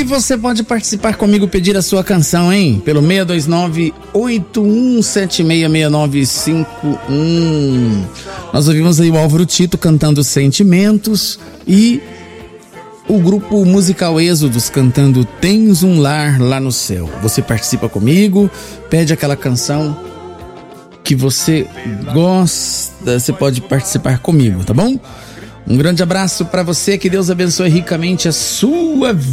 você pode participar comigo, pedir a sua canção, hein? Pelo 629-81766951. Nós ouvimos aí o Álvaro Tito cantando Sentimentos e o grupo musical Êxodos cantando Tens um Lar Lá no Céu. Você participa comigo, pede aquela canção que você gosta, você pode participar comigo, tá bom? Um grande abraço para você, que Deus abençoe ricamente a sua vida.